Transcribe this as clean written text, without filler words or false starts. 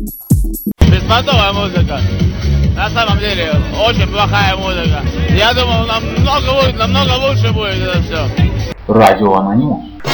Беспонтовая музыка. На самом деле, очень плохая музыка. Я думал, намного лучше будет это все. Радио Анонимус.